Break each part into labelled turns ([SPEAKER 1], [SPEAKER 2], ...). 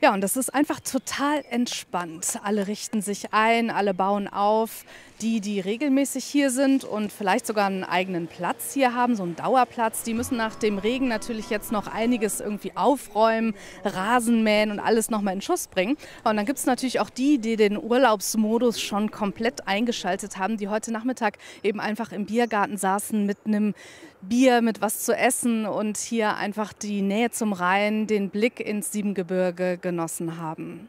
[SPEAKER 1] Ja, und das ist einfach total entspannt. Alle richten sich ein, alle bauen auf. Die regelmäßig hier sind und vielleicht sogar einen eigenen Platz hier haben, so einen Dauerplatz, die müssen nach dem Regen natürlich jetzt noch einiges irgendwie aufräumen, Rasen mähen und alles nochmal in Schuss bringen. Und dann gibt es natürlich auch die den Urlaubsmodus schon komplett eingeschaltet haben, die heute Nachmittag eben einfach im Biergarten saßen mit einem Bier, mit was zu essen und hier einfach die Nähe zum Rhein, den Blick ins Siebengebirge genossen haben.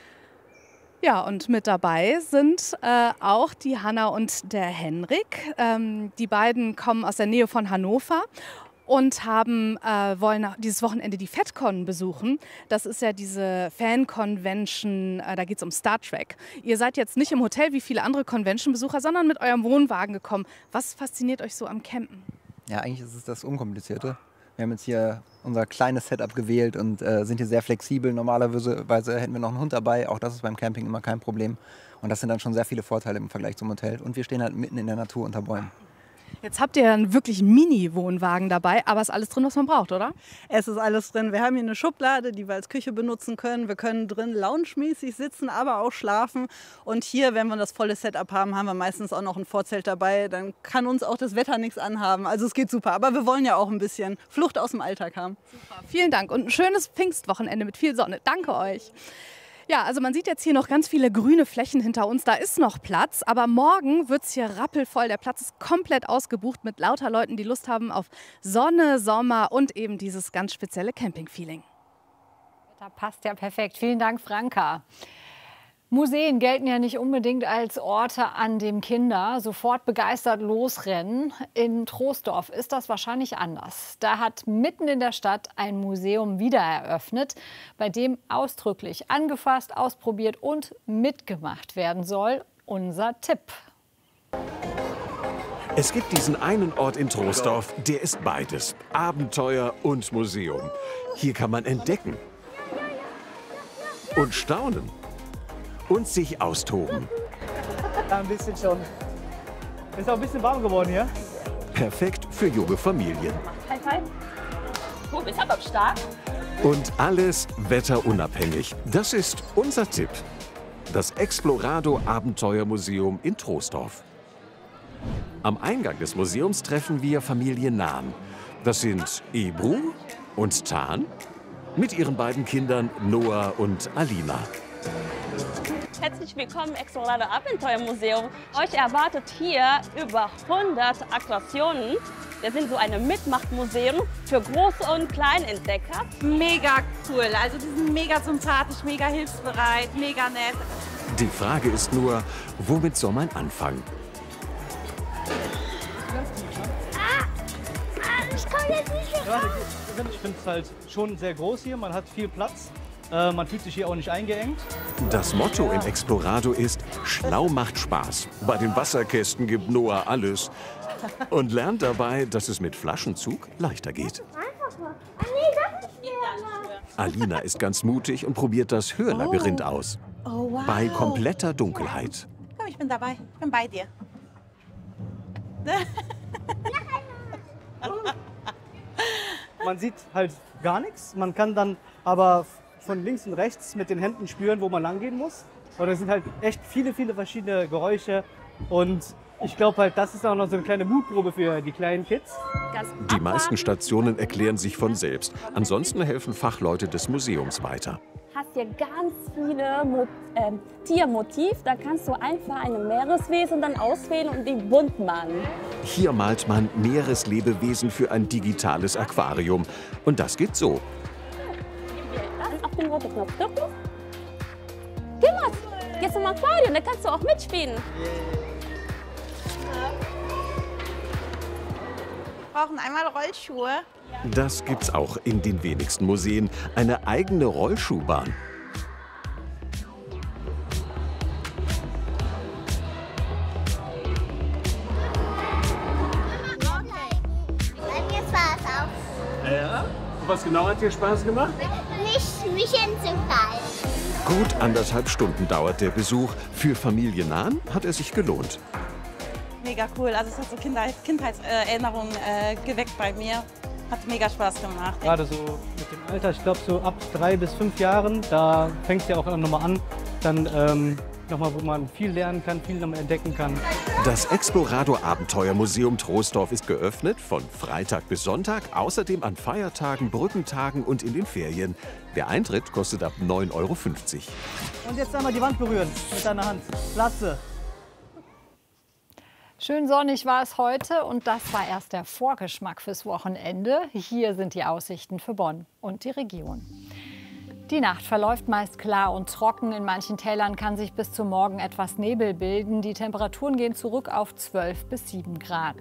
[SPEAKER 1] Ja, und mit dabei sind auch die Hanna und der Henrik. Die beiden kommen aus der Nähe von Hannover und wollen dieses Wochenende die FatCon besuchen. Das ist ja diese Fan-Convention, da geht es um Star Trek. Ihr seid jetzt nicht im Hotel wie viele andere Convention-Besucher, sondern mit eurem Wohnwagen gekommen. Was fasziniert euch so am Campen?
[SPEAKER 2] Ja, eigentlich ist es das Unkomplizierte. Wir haben jetzt hier unser kleines Setup gewählt und sind hier sehr flexibel. Normalerweise hätten wir noch einen Hund dabei. Auch das ist beim Camping immer kein Problem. Und das sind dann schon sehr viele Vorteile im Vergleich zum Hotel. Und wir stehen halt mitten in der Natur unter Bäumen.
[SPEAKER 1] Jetzt habt ihr einen wirklich Mini-Wohnwagen dabei, aber ist alles drin, was man braucht, oder?
[SPEAKER 3] Es ist alles drin. Wir haben hier eine Schublade, die wir als Küche benutzen können. Wir können drin loungemäßig sitzen, aber auch schlafen. Und hier, wenn wir das volle Setup haben, haben wir meistens auch noch ein Vorzelt dabei. Dann kann uns auch das Wetter nichts anhaben. Also es geht super. Aber wir wollen ja auch ein bisschen Flucht aus dem Alltag haben.
[SPEAKER 1] Super, vielen Dank und ein schönes Pfingstwochenende mit viel Sonne. Danke euch. Ja, also man sieht jetzt hier noch ganz viele grüne Flächen hinter uns. Da ist noch Platz, aber morgen wird es hier rappelvoll. Der Platz ist komplett ausgebucht mit lauter Leuten, die Lust haben auf Sonne, Sommer und eben dieses ganz spezielle Camping-Feeling.
[SPEAKER 4] Das passt ja perfekt. Vielen Dank, Franka. Museen gelten ja nicht unbedingt als Orte, an dem Kinder sofort begeistert losrennen. In Troisdorf ist das wahrscheinlich anders. Da hat mitten in der Stadt ein Museum wieder eröffnet, bei dem ausdrücklich angefasst, ausprobiert und mitgemacht werden soll. Unser Tipp.
[SPEAKER 5] Es gibt diesen einen Ort in Troisdorf, der ist beides, Abenteuer und Museum. Hier kann man entdecken und staunen. Und sich austoben.
[SPEAKER 6] Ein bisschen schon. Ist auch ein bisschen warm geworden hier.
[SPEAKER 5] Perfekt für junge Familien.
[SPEAKER 7] High five. Oh, bist aber stark.
[SPEAKER 5] Und alles wetterunabhängig. Das ist unser Tipp. Das Explorado Abenteuermuseum in Troisdorf. Am Eingang des Museums treffen wir Familie Nahn. Das sind Ebru und Tan mit ihren beiden Kindern Noah und Alina.
[SPEAKER 7] Herzlich willkommen im Explorado Abenteuermuseum. Euch erwartet hier über 100 Attraktionen. Wir sind so ein Mitmachmuseum für Groß- und Kleinentdecker.
[SPEAKER 8] Mega cool, also die sind mega sympathisch, mega hilfsbereit, mega nett.
[SPEAKER 5] Die Frage ist nur, womit soll man anfangen?
[SPEAKER 8] Ich komme jetzt nicht mehr raus.
[SPEAKER 6] Ich finde es halt schon sehr groß hier, man hat viel Platz. Man fühlt sich hier auch nicht eingeengt.
[SPEAKER 5] Das Motto im Explorado ist, schlau macht Spaß. Bei den Wasserkästen gibt Noah alles und lernt dabei, dass es mit Flaschenzug leichter geht. Alina ist ganz mutig und probiert das Hörlabyrinth aus.
[SPEAKER 8] Oh, wow.
[SPEAKER 5] Bei kompletter Dunkelheit.
[SPEAKER 8] Komm, ich bin dabei, ich bin bei dir.
[SPEAKER 6] Man sieht halt gar nichts. Man kann dann aber von links und rechts mit den Händen spüren, wo man lang gehen muss. Und es sind halt echt viele verschiedene Geräusche. Und ich glaube halt, das ist auch noch so eine kleine Mutprobe für die kleinen Kids.
[SPEAKER 5] Die meisten Stationen erklären sich von selbst. Ansonsten helfen Fachleute des Museums weiter.
[SPEAKER 7] Hast hier ganz viele Tiermotiv. Da kannst du einfach ein Meereswesen dann auswählen und die bunt malen.
[SPEAKER 5] Hier malt man Meereslebewesen für ein digitales Aquarium. Und das geht so.
[SPEAKER 7] Auf den roten Knopf drücken. Geh mal, jetzt im Aquarium, da kannst du auch mitspielen.
[SPEAKER 8] Wir brauchen einmal Rollschuhe.
[SPEAKER 5] Das gibt's auch in den wenigsten Museen. Eine eigene Rollschuhbahn.
[SPEAKER 9] Mir Spaß auch.
[SPEAKER 5] Ja? Was genau hat dir Spaß gemacht?
[SPEAKER 9] Mich hinzufallen.
[SPEAKER 5] Gut 1,5 Stunden dauert der Besuch. Für Familie Nahn hat er sich gelohnt.
[SPEAKER 8] Mega cool, also es hat so Kindheitserinnerungen geweckt bei mir. Hat mega Spaß gemacht.
[SPEAKER 6] Gerade so mit dem Alter, ich glaube so ab 3 bis 5 Jahren, da fängt es ja auch nochmal an, dann nochmal, wo man viel lernen kann, viel nochmal entdecken kann.
[SPEAKER 5] Das Explorado Abenteuermuseum Troisdorf ist geöffnet von Freitag bis Sonntag, außerdem an Feiertagen, Brückentagen und in den Ferien. Der Eintritt kostet ab 9,50 €
[SPEAKER 6] Und jetzt einmal die Wand berühren mit deiner Hand. Klasse.
[SPEAKER 4] Schön sonnig war es heute und das war erst der Vorgeschmack fürs Wochenende. Hier sind die Aussichten für Bonn und die Region. Die Nacht verläuft meist klar und trocken. In manchen Tälern kann sich bis zum Morgen etwas Nebel bilden. Die Temperaturen gehen zurück auf 12 bis 7 Grad.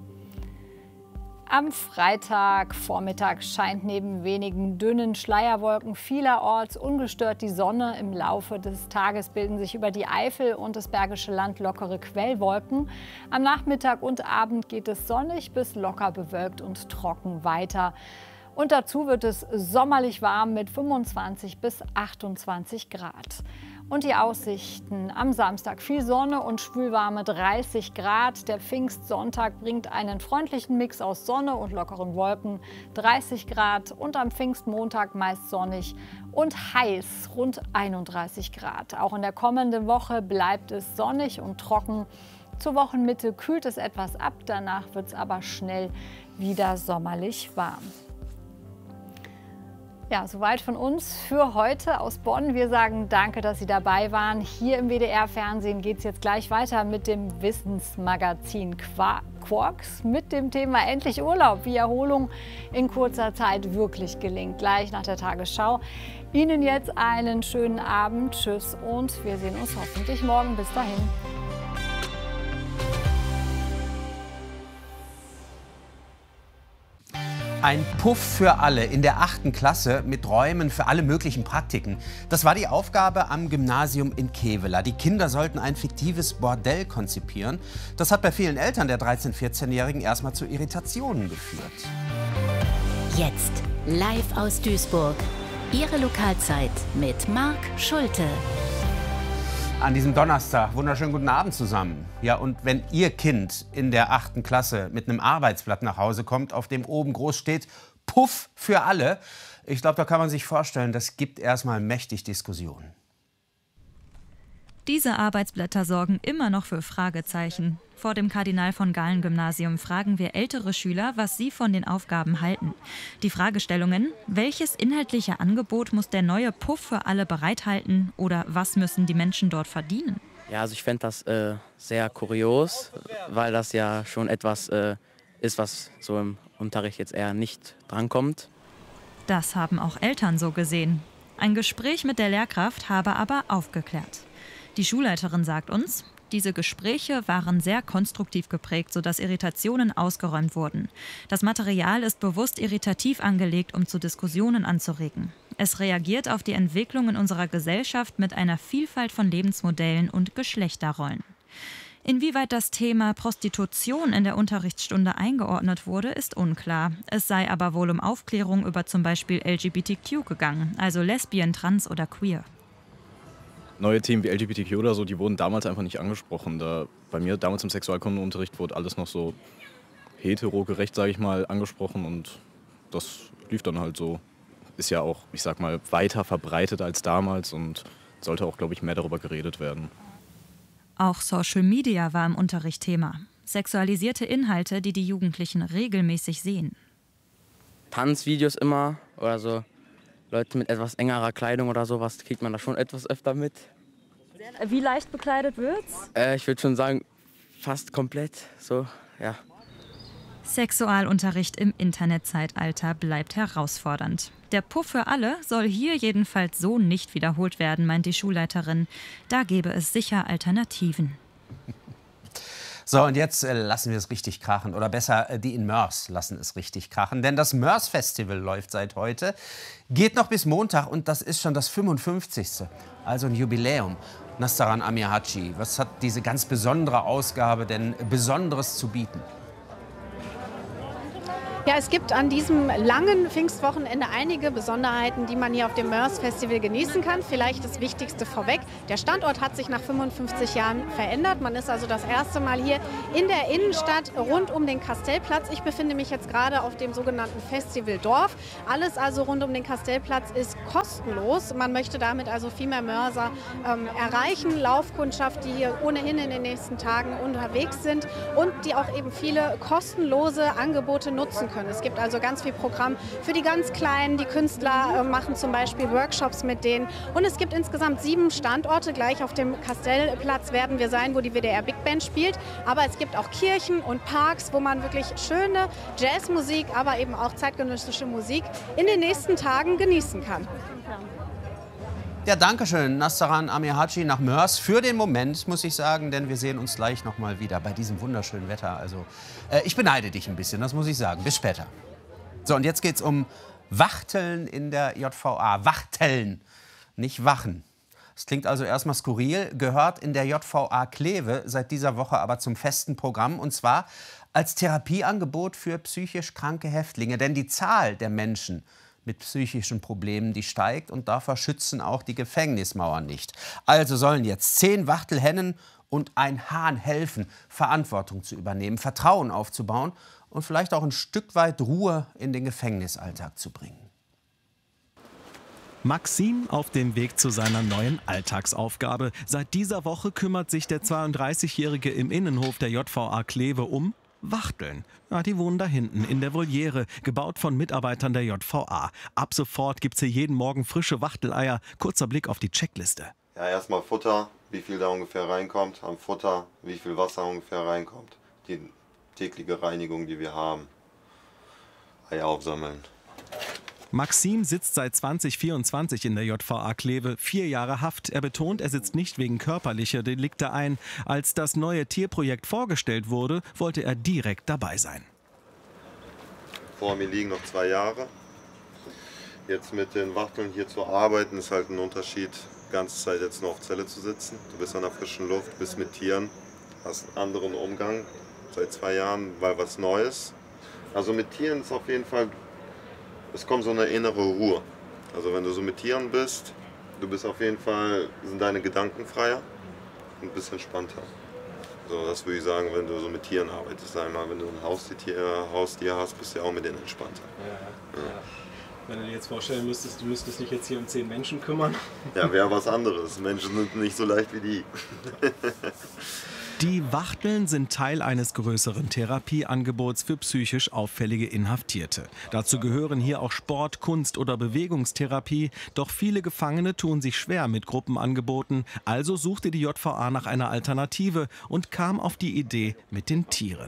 [SPEAKER 4] Am Freitagvormittag scheint neben wenigen dünnen Schleierwolken vielerorts ungestört die Sonne. Im Laufe des Tages bilden sich über die Eifel und das Bergische Land lockere Quellwolken. Am Nachmittag und Abend geht es sonnig bis locker bewölkt und trocken weiter. Und dazu wird es sommerlich warm mit 25 bis 28 Grad. Und die Aussichten am Samstag: viel Sonne und schwülwarme 30 Grad. Der Pfingstsonntag bringt einen freundlichen Mix aus Sonne und lockeren Wolken, 30 Grad. Und am Pfingstmontag meist sonnig und heiß, rund 31 Grad. Auch in der kommenden Woche bleibt es sonnig und trocken. Zur Wochenmitte kühlt es etwas ab, danach wird es aber schnell wieder sommerlich warm. Ja, soweit von uns für heute aus Bonn. Wir sagen danke, dass Sie dabei waren. Hier im WDR-Fernsehen geht es jetzt gleich weiter mit dem Wissensmagazin Quarks mit dem Thema Endlich Urlaub, wie Erholung in kurzer Zeit wirklich gelingt. Gleich nach der Tagesschau. Ihnen jetzt einen schönen Abend. Tschüss und wir sehen uns hoffentlich morgen. Bis dahin.
[SPEAKER 10] Ein Puff für alle in der 8. Klasse mit Räumen für alle möglichen Praktiken. Das war die Aufgabe am Gymnasium in Kevela. Die Kinder sollten ein fiktives Bordell konzipieren. Das hat bei vielen Eltern der 13-, 14-Jährigen erstmal zu Irritationen geführt.
[SPEAKER 11] Jetzt live aus Duisburg. Ihre Lokalzeit mit Marc Schulte.
[SPEAKER 10] An diesem Donnerstag, wunderschönen guten Abend zusammen. Ja, und wenn Ihr Kind in der 8. Klasse mit einem Arbeitsblatt nach Hause kommt, auf dem oben groß steht, Puff für alle, ich glaube, da kann man sich vorstellen, das gibt erstmal mächtig Diskussionen.
[SPEAKER 12] Diese Arbeitsblätter sorgen immer noch für Fragezeichen. Vor dem Kardinal-von-Galen-Gymnasium fragen wir ältere Schüler, was sie von den Aufgaben halten. Die Fragestellungen: Welches inhaltliche Angebot muss der neue Puff für alle bereithalten oder was müssen die Menschen dort verdienen?
[SPEAKER 13] Ja, also ich fände das sehr kurios, weil das ja schon etwas ist, was so im Unterricht jetzt eher nicht drankommt.
[SPEAKER 12] Das haben auch Eltern so gesehen. Ein Gespräch mit der Lehrkraft habe aber aufgeklärt. Die Schulleiterin sagt uns, diese Gespräche waren sehr konstruktiv geprägt, sodass Irritationen ausgeräumt wurden. Das Material ist bewusst irritativ angelegt, um zu Diskussionen anzuregen. Es reagiert auf die Entwicklung in unserer Gesellschaft mit einer Vielfalt von Lebensmodellen und Geschlechterrollen. Inwieweit das Thema Prostitution in der Unterrichtsstunde eingeordnet wurde, ist unklar. Es sei aber wohl um Aufklärung über zum Beispiel LGBTQ gegangen, also Lesbien, Trans oder Queer.
[SPEAKER 14] Neue Themen wie LGBTQ oder so, die wurden damals einfach nicht angesprochen. Bei mir damals im Sexualkundenunterricht wurde alles noch so heterogerecht, sage ich mal, angesprochen und das lief dann halt so. Ist ja auch, ich sag mal, weiter verbreitet als damals und sollte auch, glaube ich, mehr darüber geredet werden.
[SPEAKER 12] Auch Social Media war im Unterricht Thema. Sexualisierte Inhalte, die die Jugendlichen regelmäßig sehen.
[SPEAKER 13] Tanzvideos immer oder so. Leute mit etwas engerer Kleidung oder sowas kriegt man da schon etwas öfter mit.
[SPEAKER 15] Wie leicht bekleidet wird's?
[SPEAKER 13] Ich würde schon sagen, fast komplett. So, ja.
[SPEAKER 12] Sexualunterricht im Internetzeitalter bleibt herausfordernd. Der Puff für alle soll hier jedenfalls so nicht wiederholt werden, meint die Schulleiterin. Da gäbe es sicher Alternativen.
[SPEAKER 10] So, und jetzt lassen wir es richtig krachen. Oder besser, die in Mörs lassen es richtig krachen. Denn das Mörs-Festival läuft seit heute. Geht noch bis Montag und das ist schon das 55. Also ein Jubiläum. Nastaran Amihaci, was hat diese ganz besondere Ausgabe denn Besonderes zu bieten?
[SPEAKER 16] Ja, es gibt an diesem langen Pfingstwochenende einige Besonderheiten, die man hier auf dem Mörs Festival genießen kann. Vielleicht das Wichtigste vorweg. Der Standort hat sich nach 55 Jahren verändert. Man ist also das erste Mal hier in der Innenstadt rund um den Kastellplatz. Ich befinde mich jetzt gerade auf dem sogenannten Festivaldorf. Alles also rund um den Kastellplatz ist kostenlos. Man möchte damit also viel mehr Mörser erreichen. Laufkundschaft, die hier ohnehin in den nächsten Tagen unterwegs sind und die auch eben viele kostenlose Angebote nutzen können. Es gibt also ganz viel Programm für die ganz Kleinen. Die Künstler machen zum Beispiel Workshops mit denen. Und es gibt insgesamt 7 Standorte. Gleich auf dem Kastellplatz werden wir sein, wo die WDR Big Band spielt. Aber es gibt auch Kirchen und Parks, wo man wirklich schöne Jazzmusik, aber eben auch zeitgenössische Musik in den nächsten Tagen genießen kann.
[SPEAKER 10] Ja, danke schön, Nassaran Amirhaci nach Mörs. Für den Moment, muss ich sagen, denn wir sehen uns gleich noch mal wieder bei diesem wunderschönen Wetter. Also, ich beneide dich ein bisschen, das muss ich sagen. Bis später. So, und jetzt geht's um Wachteln in der JVA. Wachteln, nicht Wachen. Das klingt also erstmal skurril, gehört in der JVA Kleve seit dieser Woche aber zum festen Programm. Und zwar als Therapieangebot für psychisch kranke Häftlinge. Denn die Zahl der Menschen mit psychischen Problemen, die steigt und davor schützen auch die Gefängnismauern nicht. Also sollen jetzt 10 Wachtelhennen und ein Hahn helfen, Verantwortung zu übernehmen, Vertrauen aufzubauen und vielleicht auch ein Stück weit Ruhe in den Gefängnisalltag zu bringen.
[SPEAKER 17] Maxim auf dem Weg zu seiner neuen Alltagsaufgabe. Seit dieser Woche kümmert sich der 32-Jährige im Innenhof der JVA Kleve um Wachteln. Ja, die wohnen da hinten in der Voliere, gebaut von Mitarbeitern der JVA. Ab sofort gibt's hier jeden Morgen frische Wachteleier. Kurzer Blick auf die Checkliste.
[SPEAKER 18] Ja, erstmal Futter, wie viel da ungefähr reinkommt. Am Futter, wie viel Wasser ungefähr reinkommt. Die tägliche Reinigung, die wir haben. Eier aufsammeln.
[SPEAKER 17] Maxim sitzt seit 2024 in der JVA Kleve, 4 Jahre Haft. Er betont, er sitzt nicht wegen körperlicher Delikte ein. Als das neue Tierprojekt vorgestellt wurde, wollte er direkt dabei sein.
[SPEAKER 18] Vor mir liegen noch 2 Jahre. Jetzt mit den Wachteln hier zu arbeiten, ist halt ein Unterschied, die ganze Zeit jetzt nur auf Zelle zu sitzen. Du bist an der frischen Luft, bist mit Tieren, hast einen anderen Umgang. Seit 2 Jahren, weil was Neues. Also mit Tieren ist auf jeden Fall... Es kommt so eine innere Ruhe. Also wenn du so mit Tieren bist, du bist auf jeden Fall, sind deine Gedanken freier und ein bisschen entspannter. So, das würde ich sagen, wenn du so mit Tieren arbeitest. Einmal, wenn du ein Haustier hast, bist du auch mit denen entspannter. Ja.
[SPEAKER 19] Wenn du dir jetzt vorstellen müsstest, du müsstest dich jetzt hier um 10 Menschen kümmern.
[SPEAKER 18] Ja, wäre was anderes. Menschen sind nicht so leicht wie die.
[SPEAKER 17] Die Wachteln sind Teil eines größeren Therapieangebots für psychisch auffällige Inhaftierte. Dazu gehören hier auch Sport, Kunst oder Bewegungstherapie. Doch viele Gefangene tun sich schwer mit Gruppenangeboten. Also suchte die JVA nach einer Alternative und kam auf die Idee mit den Tieren.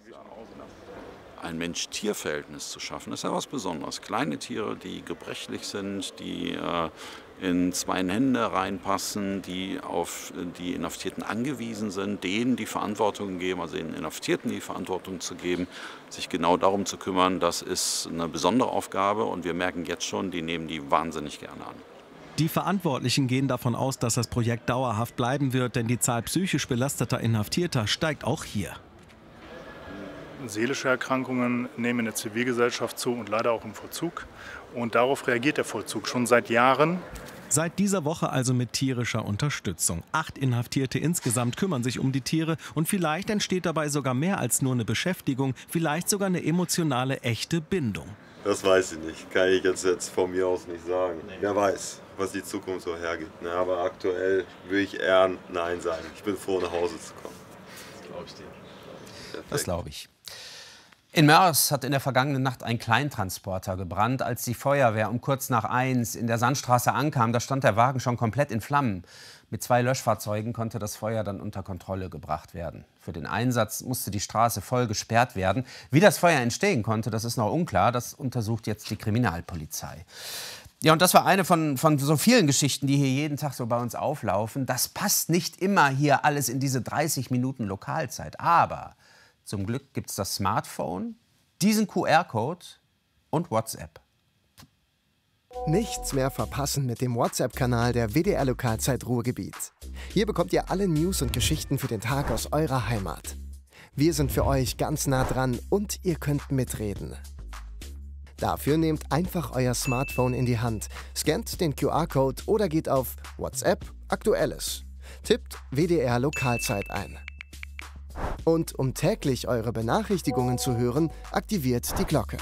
[SPEAKER 20] Ein Mensch-Tier-Verhältnis zu schaffen, ist ja was Besonderes. Kleine Tiere, die gebrechlich sind, die in 2 Hände reinpassen, die auf die Inhaftierten angewiesen sind, denen die Verantwortung geben, also den Inhaftierten die Verantwortung zu geben, sich genau darum zu kümmern, das ist eine besondere Aufgabe und wir merken jetzt schon, die nehmen die wahnsinnig gerne an.
[SPEAKER 17] Die Verantwortlichen gehen davon aus, dass das Projekt dauerhaft bleiben wird, denn die Zahl psychisch belasteter Inhaftierter steigt auch hier.
[SPEAKER 21] Seelische Erkrankungen nehmen in der Zivilgesellschaft zu und leider auch im Vollzug. Und darauf reagiert der Vollzug schon seit Jahren.
[SPEAKER 17] Seit dieser Woche also mit tierischer Unterstützung. 8 Inhaftierte insgesamt kümmern sich um die Tiere und vielleicht entsteht dabei sogar mehr als nur eine Beschäftigung, vielleicht sogar eine emotionale, echte Bindung.
[SPEAKER 18] Das weiß ich nicht, kann ich jetzt von mir aus nicht sagen. Wer weiß, was die Zukunft so hergibt. Na, aber aktuell würde ich eher Nein sagen. Ich bin froh, nach Hause zu kommen.
[SPEAKER 19] Das glaube ich dir.
[SPEAKER 10] Das glaube ich. In Mörs hat in der vergangenen Nacht ein Kleintransporter gebrannt. Als die Feuerwehr um kurz nach 1 in der Sandstraße ankam, da stand der Wagen schon komplett in Flammen. Mit 2 Löschfahrzeugen konnte das Feuer dann unter Kontrolle gebracht werden. Für den Einsatz musste die Straße voll gesperrt werden. Wie das Feuer entstehen konnte, das ist noch unklar. Das untersucht jetzt die Kriminalpolizei. Ja, und das war eine von so vielen Geschichten, die hier jeden Tag so bei uns auflaufen. Das passt nicht immer hier alles in diese 30 Minuten Lokalzeit. Aber zum Glück gibt es das Smartphone, diesen QR-Code und WhatsApp.
[SPEAKER 22] Nichts mehr verpassen mit dem WhatsApp-Kanal der WDR Lokalzeit Ruhrgebiet. Hier bekommt ihr alle News und Geschichten für den Tag aus eurer Heimat. Wir sind für euch ganz nah dran und ihr könnt mitreden. Dafür nehmt einfach euer Smartphone in die Hand, scannt den QR-Code oder geht auf WhatsApp Aktuelles. Tippt WDR Lokalzeit ein. Und um täglich eure Benachrichtigungen zu hören, aktiviert die Glocke.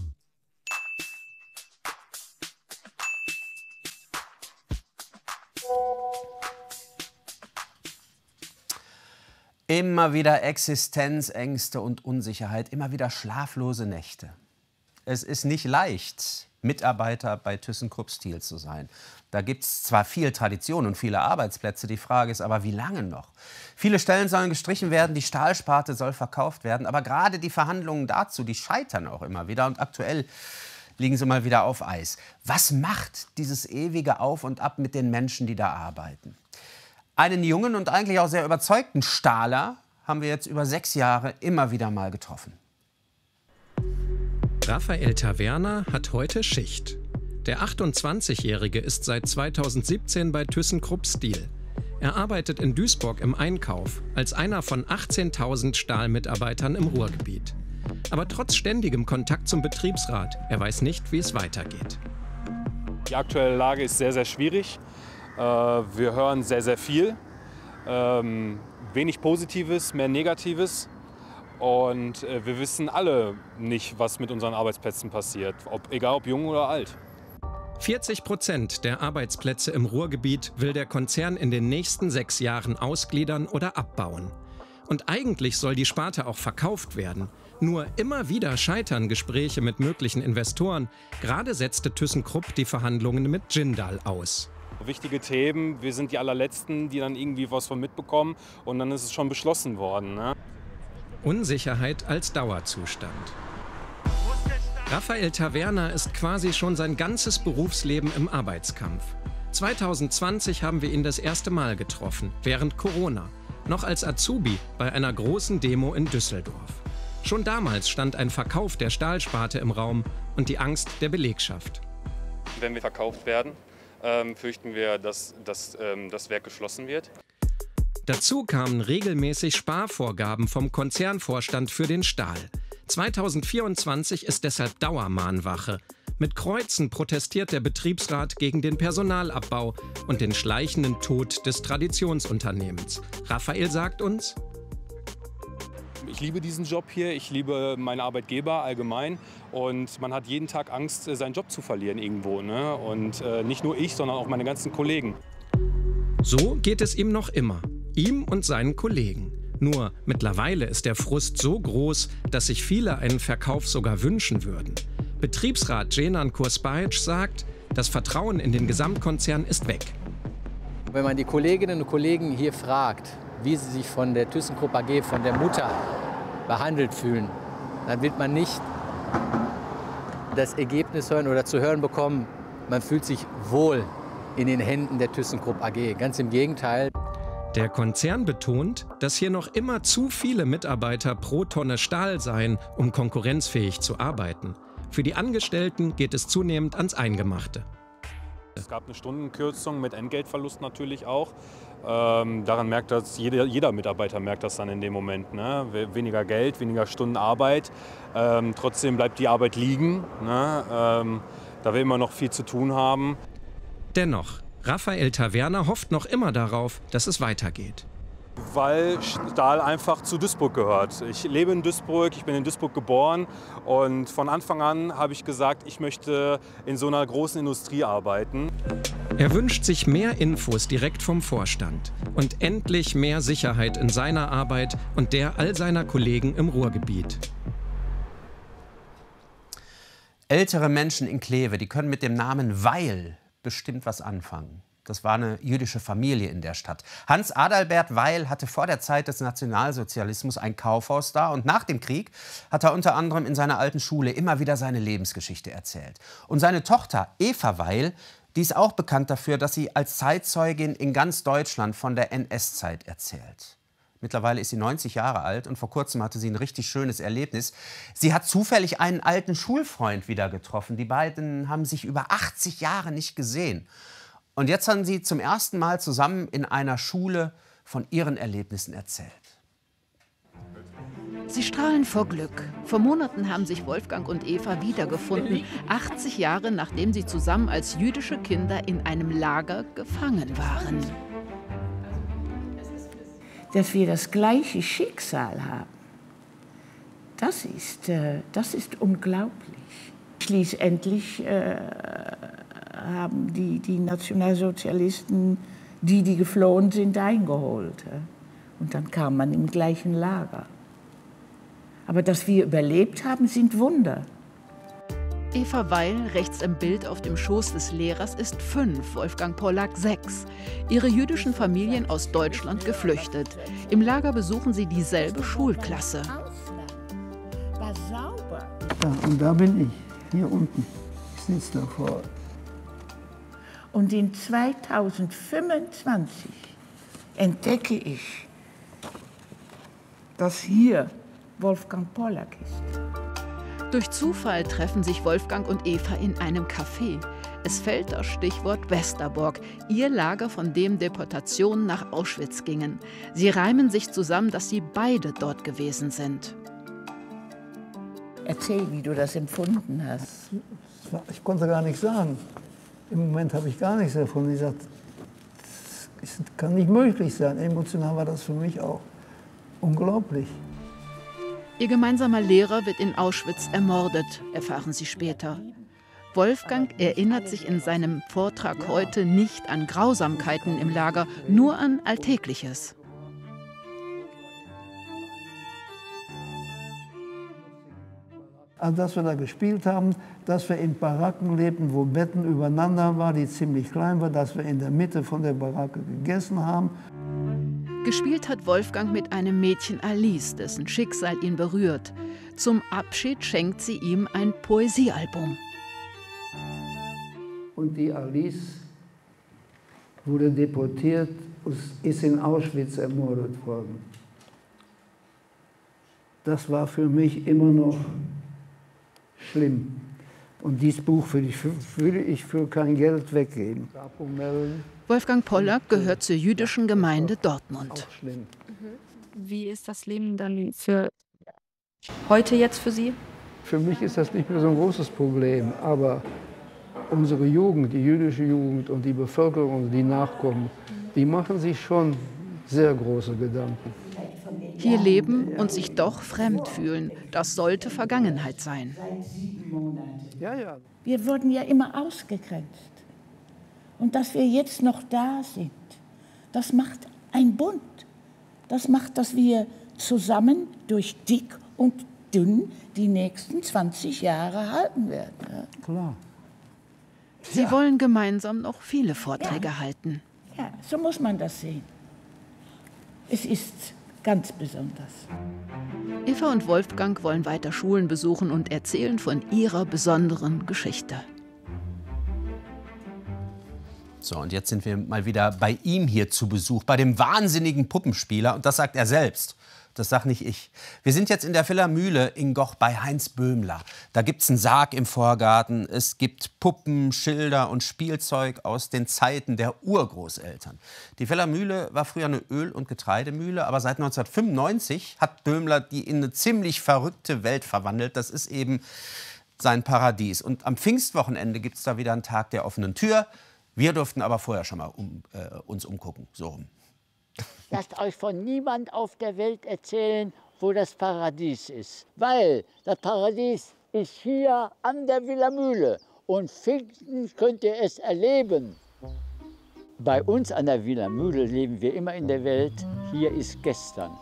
[SPEAKER 10] Immer wieder Existenzängste und Unsicherheit, immer wieder schlaflose Nächte. Es ist nicht leicht, Mitarbeiter bei ThyssenKrupp Steel zu sein. Da gibt es zwar viel Tradition und viele Arbeitsplätze, die Frage ist aber, wie lange noch? Viele Stellen sollen gestrichen werden, die Stahlsparte soll verkauft werden, aber gerade die Verhandlungen dazu, die scheitern auch immer wieder und aktuell liegen sie mal wieder auf Eis. Was macht dieses ewige Auf und Ab mit den Menschen, die da arbeiten? Einen jungen und eigentlich auch sehr überzeugten Stahler haben wir jetzt über 6 Jahre immer wieder mal getroffen.
[SPEAKER 2] Raphael Taverner hat heute Schicht. Der 28-Jährige ist seit 2017 bei ThyssenKrupp Steel. Er arbeitet in Duisburg im Einkauf als einer von 18.000 Stahlmitarbeitern im Ruhrgebiet. Aber trotz ständigem Kontakt zum Betriebsrat, er weiß nicht, wie es weitergeht.
[SPEAKER 3] Die aktuelle Lage ist sehr, sehr schwierig. Wir hören sehr, sehr viel. Wenig Positives, mehr Negatives. Und wir wissen alle nicht, was mit unseren Arbeitsplätzen passiert, egal ob jung oder alt.
[SPEAKER 2] 40% der Arbeitsplätze im Ruhrgebiet will der Konzern in den nächsten 6 Jahren ausgliedern oder abbauen. Und eigentlich soll die Sparte auch verkauft werden. Nur immer wieder scheitern Gespräche mit möglichen Investoren. Gerade setzte ThyssenKrupp die Verhandlungen mit Jindal aus.
[SPEAKER 3] Wichtige Themen, wir sind die allerletzten, die dann irgendwie was von mitbekommen und dann ist es schon beschlossen worden. Ne?
[SPEAKER 2] Unsicherheit als Dauerzustand. Raphael Taverner ist quasi schon sein ganzes Berufsleben im Arbeitskampf. 2020 haben wir ihn das erste Mal getroffen, während Corona, noch als Azubi bei einer großen Demo in Düsseldorf. Schon damals stand ein Verkauf der Stahlsparte im Raum und die Angst der Belegschaft.
[SPEAKER 3] Wenn wir verkauft werden, fürchten wir, dass das Werk geschlossen wird.
[SPEAKER 2] Dazu kamen regelmäßig Sparvorgaben vom Konzernvorstand für den Stahl. 2024 ist deshalb Dauermahnwache. Mit Kreuzen protestiert der Betriebsrat gegen den Personalabbau und den schleichenden Tod des Traditionsunternehmens. Raphael sagt uns:
[SPEAKER 3] Ich liebe diesen Job hier, ich liebe meine Arbeitgeber allgemein und man hat jeden Tag Angst, seinen Job zu verlieren irgendwo. Ne? Und nicht nur ich, sondern auch meine ganzen Kollegen.
[SPEAKER 2] So geht es ihm noch immer, ihm und seinen Kollegen. Nur mittlerweile ist der Frust so groß, dass sich viele einen Verkauf sogar wünschen würden. Betriebsrat Cenan Kursbajic sagt, das Vertrauen in den Gesamtkonzern ist weg.
[SPEAKER 23] Wenn man die Kolleginnen und Kollegen hier fragt, wie sie sich von der ThyssenKrupp AG, von der Mutter behandelt fühlen, dann wird man nicht das Ergebnis hören oder zu hören bekommen, man fühlt sich wohl in den Händen der ThyssenKrupp AG. Ganz im Gegenteil.
[SPEAKER 2] Der Konzern betont, dass hier noch immer zu viele Mitarbeiter pro Tonne Stahl seien, um konkurrenzfähig zu arbeiten. Für die Angestellten geht es zunehmend ans Eingemachte.
[SPEAKER 3] Es gab eine Stundenkürzung mit Entgeltverlust natürlich auch. Daran merkt das, jeder Mitarbeiter merkt das dann in dem Moment. Ne? Weniger Geld, weniger Stunden Arbeit. Trotzdem bleibt die Arbeit liegen, ne? Da wir immer noch viel zu tun haben.
[SPEAKER 2] Dennoch, Raphael Taverner hofft noch immer darauf, dass es weitergeht.
[SPEAKER 3] Weil Stahl einfach zu Duisburg gehört. Ich lebe in Duisburg, ich bin in Duisburg geboren und von Anfang an habe ich gesagt, ich möchte in so einer großen Industrie arbeiten.
[SPEAKER 2] Er wünscht sich mehr Infos direkt vom Vorstand und endlich mehr Sicherheit in seiner Arbeit und der all seiner Kollegen im Ruhrgebiet.
[SPEAKER 10] Ältere Menschen in Kleve, die können mit dem Namen Weil bestimmt was anfangen. Das war eine jüdische Familie in der Stadt. Hans Adalbert Weil hatte vor der Zeit des Nationalsozialismus ein Kaufhaus da und nach dem Krieg hat er unter anderem in seiner alten Schule immer wieder seine Lebensgeschichte erzählt. Und seine Tochter Eva Weil, die ist auch bekannt dafür, dass sie als Zeitzeugin in ganz Deutschland von der NS-Zeit erzählt. Mittlerweile ist sie 90 Jahre alt und vor kurzem hatte sie ein richtig schönes Erlebnis. Sie hat zufällig einen alten Schulfreund wieder getroffen. Die beiden haben sich über 80 Jahre nicht gesehen. Und jetzt haben sie zum ersten Mal zusammen in einer Schule von ihren Erlebnissen erzählt.
[SPEAKER 1] Sie strahlen vor Glück. Vor Monaten haben sich Wolfgang und Eva wiedergefunden, 80 Jahre nachdem sie zusammen als jüdische Kinder in einem Lager gefangen waren.
[SPEAKER 7] Dass wir das gleiche Schicksal haben, das ist unglaublich. Schließlich haben die Nationalsozialisten, die geflohen sind, eingeholt. Und dann kam man im gleichen Lager. Aber dass wir überlebt haben, sind Wunder.
[SPEAKER 1] Eva Weil, rechts im Bild auf dem Schoß des Lehrers, ist 5, Wolfgang Pollack 6. Ihre jüdischen Familien aus Deutschland geflüchtet. Im Lager besuchen sie dieselbe Schulklasse.
[SPEAKER 7] War sauber.
[SPEAKER 9] Ja, und da bin ich, hier unten. Ich sitze davor.
[SPEAKER 7] Und in 2025 entdecke ich, dass hier Wolfgang Pollack ist.
[SPEAKER 1] Durch Zufall treffen sich Wolfgang und Eva in einem Café. Es fällt das Stichwort Westerbork, ihr Lager, von dem Deportationen nach Auschwitz gingen. Sie reimen sich zusammen, dass sie beide dort gewesen sind.
[SPEAKER 7] Erzähl, wie du das empfunden hast.
[SPEAKER 9] Ich konnte gar nichts sagen. Im Moment habe ich gar nichts davon. Ich sagte, das kann nicht möglich sein. Emotional war das für mich auch unglaublich.
[SPEAKER 1] Ihr gemeinsamer Lehrer wird in Auschwitz ermordet, erfahren sie später. Wolfgang erinnert sich in seinem Vortrag heute nicht an Grausamkeiten im Lager, nur an Alltägliches.
[SPEAKER 9] Also, dass wir da gespielt haben, dass wir in Baracken lebten, wo Betten übereinander waren, die ziemlich klein waren, dass wir in der Mitte von der Baracke gegessen haben.
[SPEAKER 1] Gespielt hat Wolfgang mit einem Mädchen Alice, dessen Schicksal ihn berührt. Zum Abschied schenkt sie ihm ein Poesiealbum.
[SPEAKER 9] Und die Alice wurde deportiert und ist in Auschwitz ermordet worden. Das war für mich immer noch schlimm. Und dieses Buch würde ich für kein Geld weggeben.
[SPEAKER 1] Wolfgang Pollack gehört zur jüdischen Gemeinde Dortmund.
[SPEAKER 15] Wie ist das Leben dann für heute jetzt für Sie?
[SPEAKER 9] Für mich ist das nicht mehr so ein großes Problem, aber unsere Jugend, die jüdische Jugend und die Bevölkerung, die nachkommen, die machen sich schon sehr große Gedanken.
[SPEAKER 1] Hier leben und sich doch fremd fühlen, das sollte Vergangenheit sein.
[SPEAKER 7] Wir wurden ja immer ausgegrenzt. Und dass wir jetzt noch da sind, das macht ein Bund. Das macht, dass wir zusammen durch dick und dünn die nächsten 20 Jahre halten werden. Ja.
[SPEAKER 9] Klar.
[SPEAKER 1] Sie wollen gemeinsam noch viele Vorträge halten.
[SPEAKER 7] Ja, so muss man das sehen. Es ist ganz besonders.
[SPEAKER 1] Eva und Wolfgang wollen weiter Schulen besuchen und erzählen von ihrer besonderen Geschichte.
[SPEAKER 10] So, und jetzt sind wir mal wieder bei ihm hier zu Besuch, bei dem wahnsinnigen Puppenspieler. Und das sagt er selbst. Das sag nicht ich. Wir sind jetzt in der Villa Mühle in Goch bei Heinz Böhmler. Da gibt's einen Sarg im Vorgarten. Es gibt Puppen, Schilder und Spielzeug aus den Zeiten der Urgroßeltern. Die Villa Mühle war früher eine Öl- und Getreidemühle, aber seit 1995 hat Böhmler die in eine ziemlich verrückte Welt verwandelt. Das ist eben sein Paradies. Und am Pfingstwochenende gibt's da wieder einen Tag der offenen Tür. Wir durften aber vorher schon mal uns umgucken. So rum.
[SPEAKER 24] Lasst euch von niemand auf der Welt erzählen, wo das Paradies ist. Weil das Paradies ist hier an der Villa Mühle. Und Pfingsten könnt ihr es erleben. Bei uns an der Villa Mühle leben wir immer in der Welt, hier ist gestern.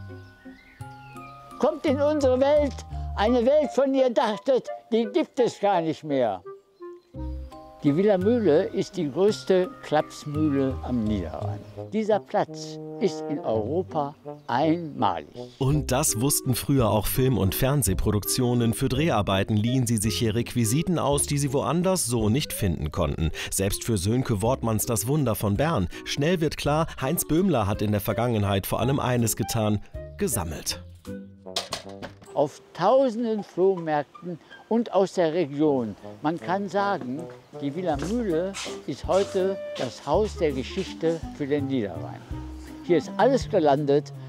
[SPEAKER 24] Kommt in unsere Welt, eine Welt, von der ihr dachtet, die gibt es gar nicht mehr. Die Villa Mühle ist die größte Klapsmühle am Niederrhein. Dieser Platz ist in Europa einmalig.
[SPEAKER 17] Und das wussten früher auch Film- und Fernsehproduktionen. Für Dreharbeiten liehen sie sich hier Requisiten aus, die sie woanders so nicht finden konnten. Selbst für Sönke Wortmanns Das Wunder von Bern. Schnell wird klar, Heinz Böhmler hat in der Vergangenheit vor allem eines getan: gesammelt.
[SPEAKER 24] Auf tausenden Flohmärkten und aus der Region. Man kann sagen, die Villa Mühle ist heute das Haus der Geschichte für den Niederrhein. Hier ist alles gelandet,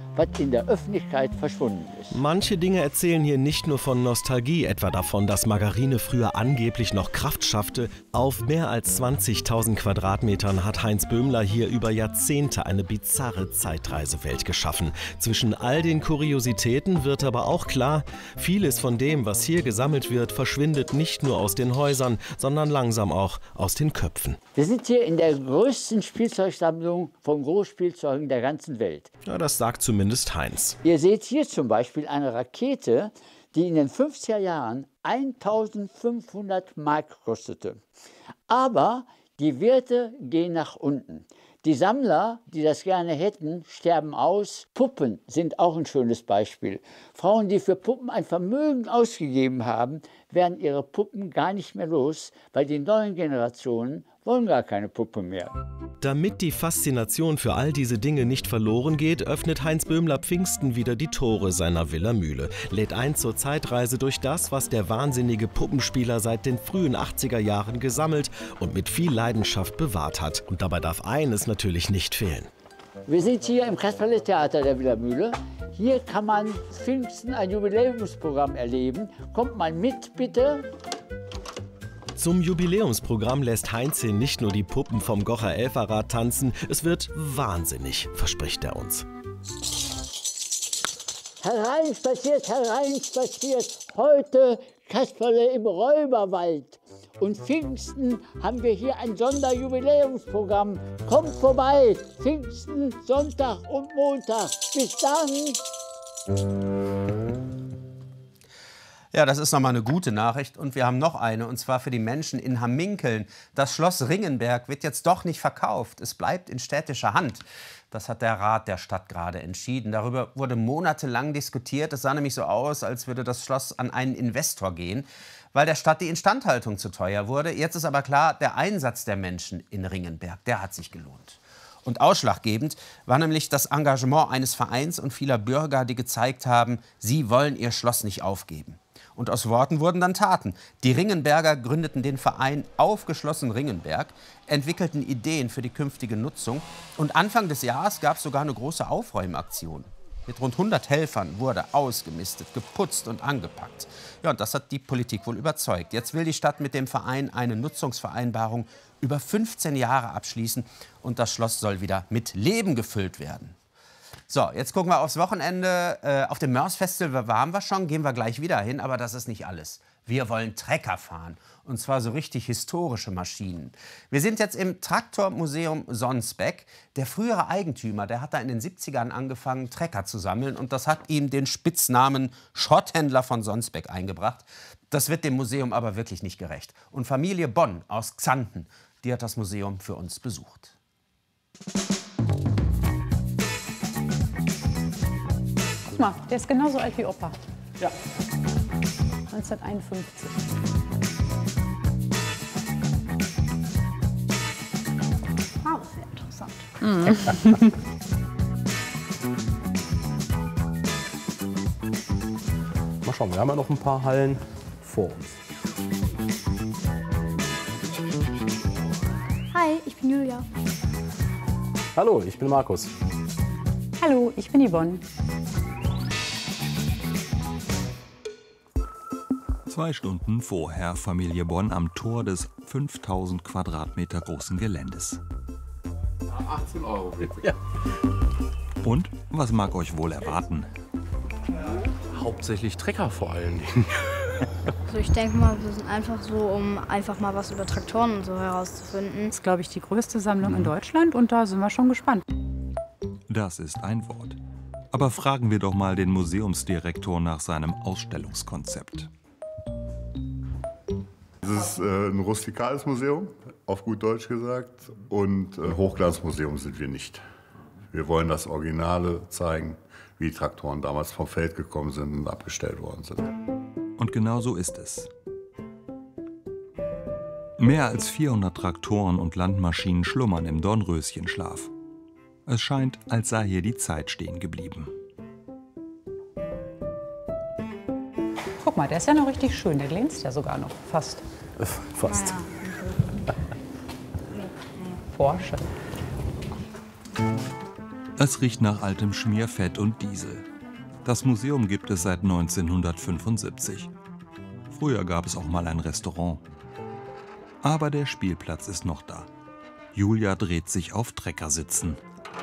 [SPEAKER 24] was in der Öffentlichkeit verschwunden ist.
[SPEAKER 17] Manche Dinge erzählen hier nicht nur von Nostalgie, etwa davon, dass Margarine früher angeblich noch Kraft schaffte. Auf mehr als 20.000 Quadratmetern hat Heinz Böhmler hier über Jahrzehnte eine bizarre Zeitreisewelt geschaffen. Zwischen all den Kuriositäten wird aber auch klar, vieles von dem, was hier gesammelt wird, verschwindet nicht nur aus den Häusern, sondern langsam auch aus den Köpfen.
[SPEAKER 24] Wir sind hier in der größten Spielzeugsammlung von Großspielzeugen der ganzen Welt.
[SPEAKER 17] Ja, das sagt zumindest Heinz.
[SPEAKER 24] Ihr seht hier zum Beispiel eine Rakete, die in den 50er Jahren 1.500 Mark kostete. Aber die Werte gehen nach unten. Die Sammler, die das gerne hätten, sterben aus. Puppen sind auch ein schönes Beispiel. Frauen, die für Puppen ein Vermögen ausgegeben haben, werden ihre Puppen gar nicht mehr los, weil die neuen Generationen wollen gar keine Puppe mehr.
[SPEAKER 17] Damit die Faszination für all diese Dinge nicht verloren geht, öffnet Heinz Böhmler Pfingsten wieder die Tore seiner Villa Mühle, lädt ein zur Zeitreise durch das, was der wahnsinnige Puppenspieler seit den frühen 80er Jahren gesammelt und mit viel Leidenschaft bewahrt hat. Und dabei darf eines natürlich nicht fehlen.
[SPEAKER 24] Wir sind hier im Kasperle-Theater der Villa Mühle. Hier kann man Pfingsten ein Jubiläumsprogramm erleben. Kommt mal mit, bitte.
[SPEAKER 17] Zum Jubiläumsprogramm lässt Heinz hier nicht nur die Puppen vom Gocher Elferrad tanzen, es wird wahnsinnig, verspricht er uns.
[SPEAKER 24] Hereinspaziert, heute Kasperle im Räuberwald. Und Pfingsten haben wir hier ein Sonderjubiläumsprogramm. Kommt vorbei, Pfingsten, Sonntag und Montag. Bis dann.
[SPEAKER 10] Ja, das ist nochmal eine gute Nachricht. Und wir haben noch eine, und zwar für die Menschen in Hamminkeln. Das Schloss Ringenberg wird jetzt doch nicht verkauft. Es bleibt in städtischer Hand. Das hat der Rat der Stadt gerade entschieden. Darüber wurde monatelang diskutiert. Es sah nämlich so aus, als würde das Schloss an einen Investor gehen, weil der Stadt die Instandhaltung zu teuer wurde. Jetzt ist aber klar, der Einsatz der Menschen in Ringenberg, der hat sich gelohnt. Und ausschlaggebend war nämlich das Engagement eines Vereins und vieler Bürger, die gezeigt haben, sie wollen ihr Schloss nicht aufgeben. Und aus Worten wurden dann Taten. Die Ringenberger gründeten den Verein Aufgeschlossen Ringenberg, entwickelten Ideen für die künftige Nutzung. Und Anfang des Jahres gab es sogar eine große Aufräumaktion. Mit rund 100 Helfern wurde ausgemistet, geputzt und angepackt. Ja, und das hat die Politik wohl überzeugt. Jetzt will die Stadt mit dem Verein eine Nutzungsvereinbarung über 15 Jahre abschließen. Und das Schloss soll wieder mit Leben gefüllt werden. So, jetzt gucken wir aufs Wochenende. Auf dem Mörs Festival waren wir schon, gehen wir gleich wieder hin. Aber das ist nicht alles. Wir wollen Trecker fahren. Und zwar so richtig historische Maschinen. Wir sind jetzt im Traktormuseum Sonsbeck. Der frühere Eigentümer, der hat da in den 70ern angefangen, Trecker zu sammeln. Und das hat ihm den Spitznamen Schrotthändler von Sonsbeck eingebracht. Das wird dem Museum aber wirklich nicht gerecht. Und Familie Bonn aus Xanten, die hat das Museum für uns besucht.
[SPEAKER 4] Guck mal, der ist genauso alt wie Opa.
[SPEAKER 21] Ja.
[SPEAKER 4] 1951. Ah, das ist ja interessant.
[SPEAKER 5] Mal schauen, wir haben ja noch ein paar Hallen vor uns.
[SPEAKER 15] Hi, ich bin Julia.
[SPEAKER 5] Hallo, ich bin Markus.
[SPEAKER 4] Hallo, ich bin Yvonne.
[SPEAKER 6] 2 Stunden vorher Familie Bonn am Tor des 5000 Quadratmeter großen Geländes.
[SPEAKER 5] 18 Euro bitte. Ja.
[SPEAKER 6] Und was mag euch wohl erwarten?
[SPEAKER 5] Hauptsächlich Trecker vor allen Dingen.
[SPEAKER 15] Also ich denke mal, wir sind einfach so, um einfach mal was über Traktoren und so herauszufinden.
[SPEAKER 4] Das ist, glaube ich, die größte Sammlung in Deutschland und da sind wir schon gespannt.
[SPEAKER 6] Das ist ein Wort. Aber fragen wir doch mal den Museumsdirektor nach seinem Ausstellungskonzept.
[SPEAKER 8] Es ist ein rustikales Museum, auf gut Deutsch gesagt, und ein Hochglanzmuseum sind wir nicht. Wir wollen das Originale zeigen, wie die Traktoren damals vom Feld gekommen sind und abgestellt worden sind.
[SPEAKER 6] Und genau so ist es. Mehr als 400 Traktoren und Landmaschinen schlummern im Dornröschenschlaf. Es scheint, als sei hier die Zeit stehen geblieben.
[SPEAKER 4] Guck mal, der ist ja noch richtig schön. Der glänzt ja sogar noch. Fast.
[SPEAKER 5] Fast.
[SPEAKER 4] Porsche.
[SPEAKER 6] Es riecht nach altem Schmierfett und Diesel. Das Museum gibt es seit 1975. Früher gab es auch mal ein Restaurant. Aber der Spielplatz ist noch da. Julia dreht sich auf Treckersitzen.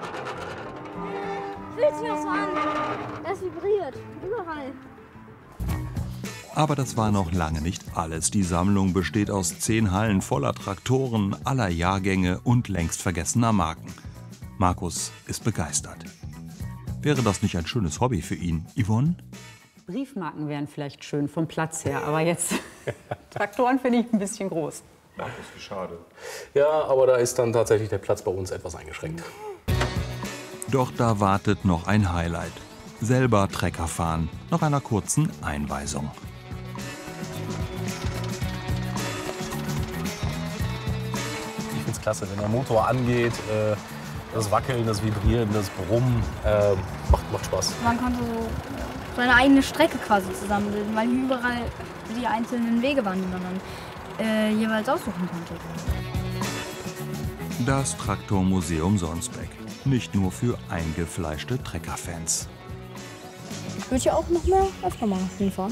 [SPEAKER 11] Fühlt sich das so an? Es vibriert. Überall.
[SPEAKER 6] Aber das war noch lange nicht alles. Die Sammlung besteht aus 10 Hallen voller Traktoren aller Jahrgänge und längst vergessener Marken. Markus ist begeistert. Wäre das nicht ein schönes Hobby für ihn, Yvonne?
[SPEAKER 4] Briefmarken wären vielleicht schön vom Platz her, aber jetzt Traktoren finde ich ein bisschen groß.
[SPEAKER 5] Das ist schade. Ja, aber da ist dann tatsächlich der Platz bei uns etwas eingeschränkt.
[SPEAKER 6] Doch da wartet noch ein Highlight. Selber Trecker fahren, nach einer kurzen Einweisung.
[SPEAKER 5] Ich finde es klasse, wenn der Motor angeht, das Wackeln, das Vibrieren, das Brummen, macht Spaß.
[SPEAKER 15] Man konnte so seine eigene Strecke quasi zusammenbilden, weil hier überall die einzelnen Wege waren, die man dann jeweils aussuchen konnte.
[SPEAKER 6] Das Traktormuseum Sonsbeck. Nicht nur für eingefleischte Treckerfans.
[SPEAKER 15] Ich würde ja auch noch mehr öfter mal hinfahren.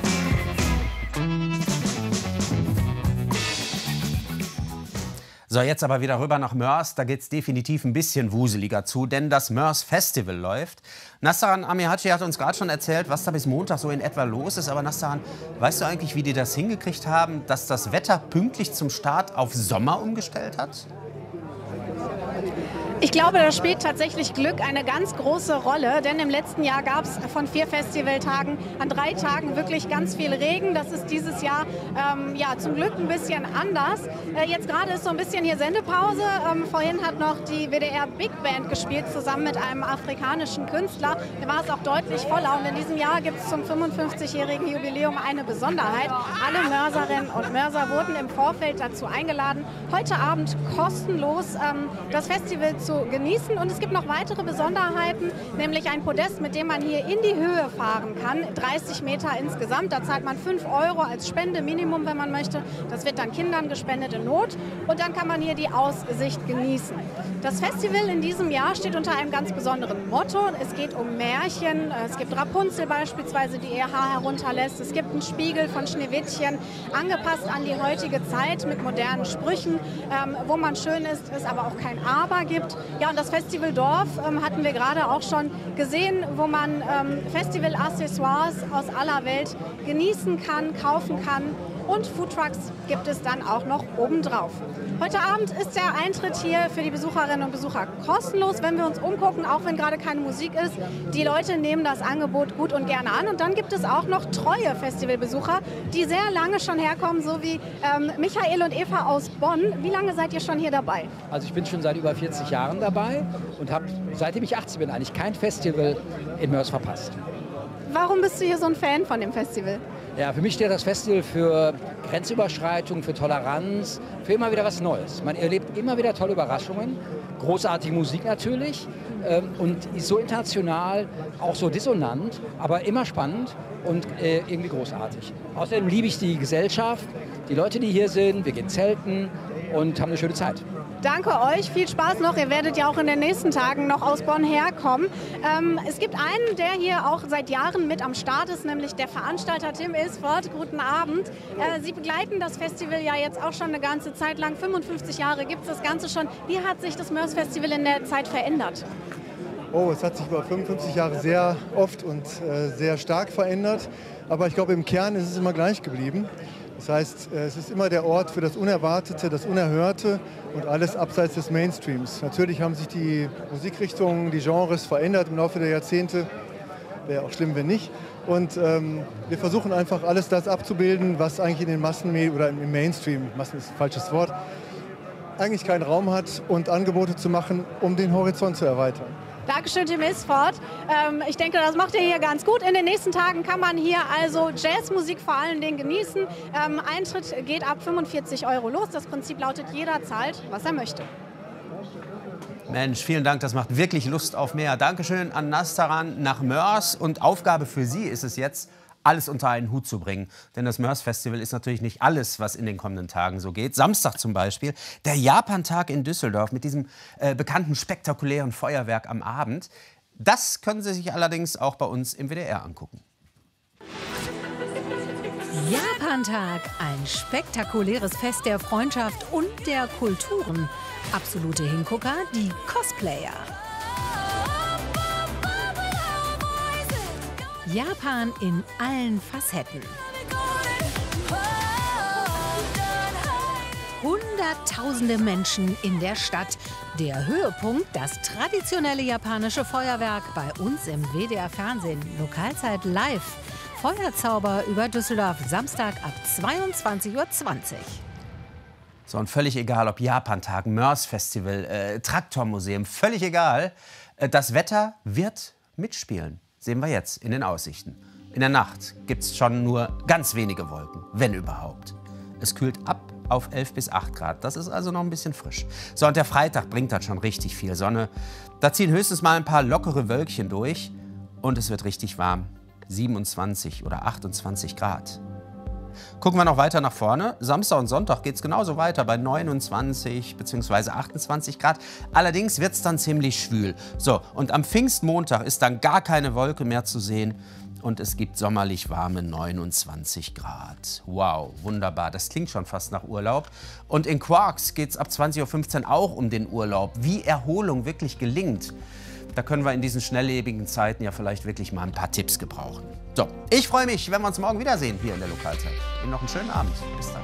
[SPEAKER 10] So, jetzt aber wieder rüber nach Mörs. Da geht es definitiv ein bisschen wuseliger zu, denn das Mörs Festival läuft. Nassaran Amihaci hat uns gerade schon erzählt, was da bis Montag so in etwa los ist. Aber Nassaran, weißt du eigentlich, wie die das hingekriegt haben, dass das Wetter pünktlich zum Start auf Sommer umgestellt hat?
[SPEAKER 16] Ich glaube, da spielt tatsächlich Glück eine ganz große Rolle, denn im letzten Jahr gab es von 4 Festivaltagen an 3 Tagen wirklich ganz viel Regen. Das ist dieses Jahr ja, zum Glück ein bisschen anders. Jetzt gerade ist so ein bisschen hier Sendepause. Vorhin hat noch die WDR Big Band gespielt, zusammen mit einem afrikanischen Künstler. Da war es auch deutlich voller und in diesem Jahr gibt es zum 55-jährigen Jubiläum eine Besonderheit. Alle Mörserinnen und Mörser wurden im Vorfeld dazu eingeladen, heute Abend kostenlos das Festival zu genießen. Und es gibt noch weitere Besonderheiten, nämlich ein Podest, mit dem man hier in die Höhe fahren kann. 30 Meter insgesamt. Da zahlt man 5 € als Spende, Minimum, wenn man möchte. Das wird dann Kindern gespendet in Not. Und dann kann man hier die Aussicht genießen. Das Festival in diesem Jahr steht unter einem ganz besonderen Motto. Es geht um Märchen. Es gibt Rapunzel beispielsweise, die ihr Haar herunterlässt. Es gibt einen Spiegel von Schneewittchen, angepasst an die heutige Zeit mit modernen Sprüchen, wo man schön ist, es aber auch kein Aber gibt. Ja, und das Festivaldorf hatten wir gerade auch schon gesehen, wo man Festival-Accessoires aus aller Welt genießen kann, kaufen kann. Und Foodtrucks gibt es dann auch noch obendrauf. Heute Abend ist der Eintritt hier für die Besucherinnen und Besucher kostenlos. Wenn wir uns umgucken, auch wenn gerade keine Musik ist, die Leute nehmen das Angebot gut und gerne an. Und dann gibt es auch noch treue Festivalbesucher, die sehr lange schon herkommen, so wie Michael und Eva aus Bonn. Wie lange seid ihr schon hier dabei?
[SPEAKER 23] Also ich bin schon seit über 40 Jahren dabei und habe, seitdem ich 18 bin, eigentlich kein Festival in Mörs verpasst.
[SPEAKER 16] Warum bist du hier so ein Fan von dem Festival?
[SPEAKER 23] Ja, für mich steht das Festival für Grenzüberschreitung, für Toleranz, für immer wieder was Neues. Man erlebt immer wieder tolle Überraschungen, großartige Musik natürlich und ist so international, auch so dissonant, aber immer spannend und irgendwie großartig. Außerdem liebe ich die Gesellschaft, die Leute, die hier sind, wir gehen zelten und haben eine schöne Zeit.
[SPEAKER 16] Danke euch, viel Spaß noch. Ihr werdet ja auch in den nächsten Tagen noch aus Bonn herkommen. Es gibt einen, der hier auch seit Jahren mit am Start ist, nämlich der Veranstalter Tim Ilsford. Guten Abend. Sie begleiten das Festival ja jetzt auch schon eine ganze Zeit lang. 55 Jahre gibt es das Ganze schon. Wie hat sich das Mörs Festival in der Zeit verändert?
[SPEAKER 12] Oh, es hat sich über 55 Jahre sehr oft und sehr stark verändert. Aber ich glaube, im Kern ist es immer gleich geblieben. Das heißt, es ist immer der Ort für das Unerwartete, das Unerhörte und alles abseits des Mainstreams. Natürlich haben sich die Musikrichtungen, die Genres verändert im Laufe der Jahrzehnte. Wäre auch schlimm, wenn nicht. Und wir versuchen einfach alles das abzubilden, was eigentlich in den Massenmedien oder im Mainstream, Massen ist ein falsches Wort, eigentlich keinen Raum hat und Angebote zu machen, um den Horizont zu erweitern.
[SPEAKER 16] Dankeschön, Tim Ilsford. Ich denke, das macht ihr hier ganz gut. In den nächsten Tagen kann man hier also Jazzmusik vor allen Dingen genießen. Eintritt geht ab 45 € los. Das Prinzip lautet, jeder zahlt, was er möchte.
[SPEAKER 10] Mensch, vielen Dank, das macht wirklich Lust auf mehr. Dankeschön an Nassaran nach Mörs. Und Aufgabe für Sie ist es jetzt, alles unter einen Hut zu bringen. Denn das Mörs Festival ist natürlich nicht alles, was in den kommenden Tagen so geht. Samstag zum Beispiel, der Japantag in Düsseldorf mit diesem bekannten spektakulären Feuerwerk am Abend. Das können Sie sich allerdings auch bei uns im WDR angucken.
[SPEAKER 13] Japantag, ein spektakuläres Fest der Freundschaft und der Kulturen. Absolute Hingucker, die Cosplayer. Japan in allen Facetten. Hunderttausende Menschen in der Stadt. Der Höhepunkt, das traditionelle japanische Feuerwerk bei uns im WDR-Fernsehen. Lokalzeit live. Feuerzauber über Düsseldorf, Samstag ab 22:20 Uhr.
[SPEAKER 10] So, und völlig egal, ob Japantag, Mörs Festival, Traktormuseum, völlig egal. Das Wetter wird mitspielen. Sehen wir jetzt in den Aussichten. In der Nacht gibt es schon nur ganz wenige Wolken, wenn überhaupt. Es kühlt ab auf 11 bis 8 Grad. Das ist also noch ein bisschen frisch. So, und der Freitag bringt dann schon richtig viel Sonne. Da ziehen höchstens mal ein paar lockere Wölkchen durch. Und es wird richtig warm. 27 oder 28 Grad. Gucken wir noch weiter nach vorne. Samstag und Sonntag geht es genauso weiter bei 29 bzw. 28 Grad. Allerdings wird es dann ziemlich schwül. So, und am Pfingstmontag ist dann gar keine Wolke mehr zu sehen. Und es gibt sommerlich warme 29 Grad. Wow, wunderbar. Das klingt schon fast nach Urlaub. Und in Quarks geht es ab 20:15 Uhr auch um den Urlaub. Wie Erholung wirklich gelingt. Da können wir in diesen schnelllebigen Zeiten ja vielleicht wirklich mal ein paar Tipps gebrauchen. So, ich freue mich, wenn wir uns morgen wiedersehen hier in der Lokalzeit. Ihnen noch einen schönen Abend. Bis dann.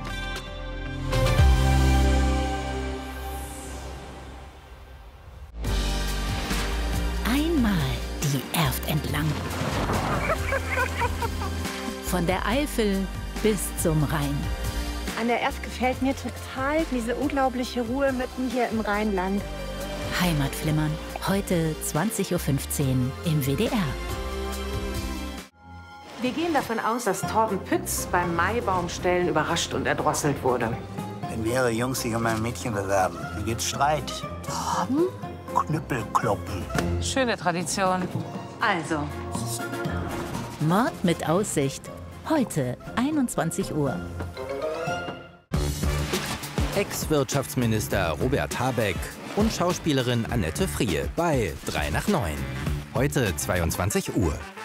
[SPEAKER 13] Einmal die Erft entlang. Von der Eifel bis zum Rhein.
[SPEAKER 14] An der Erft gefällt mir total diese unglaubliche Ruhe mitten hier im Rheinland.
[SPEAKER 13] Heimatflimmern. Heute 20:15 Uhr im WDR.
[SPEAKER 18] Wir gehen davon aus, dass Torben Pütz beim Maibaumstellen überrascht und erdrosselt wurde.
[SPEAKER 20] Wenn mehrere Jungs sich um ein Mädchen bewerben, dann gibt's Streit.
[SPEAKER 18] Torben?
[SPEAKER 20] Knüppelkloppen.
[SPEAKER 18] Schöne Tradition. Also.
[SPEAKER 13] Mord mit Aussicht. Heute 21 Uhr.
[SPEAKER 25] Ex-Wirtschaftsminister Robert Habeck und Schauspielerin Annette Frier bei 3 nach 9. Heute 22 Uhr.